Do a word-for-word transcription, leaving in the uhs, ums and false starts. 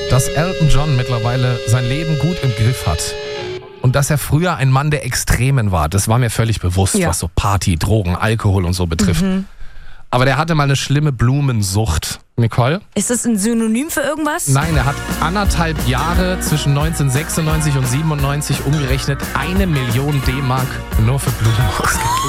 dass Elton John mittlerweile sein Leben gut im Griff hat. Und dass er früher ein Mann der Extremen war, das war mir völlig bewusst, Ja. was so Party, Drogen, Alkohol und so betrifft. Mhm. Aber der hatte mal eine schlimme Blumensucht. Nicole? Ist das ein Synonym für irgendwas? Nein, er hat anderthalb Jahre zwischen neunzehnhundertsechsundneunzig und siebenundneunzig umgerechnet eine Million D-Mark nur für Blumen ausgegeben.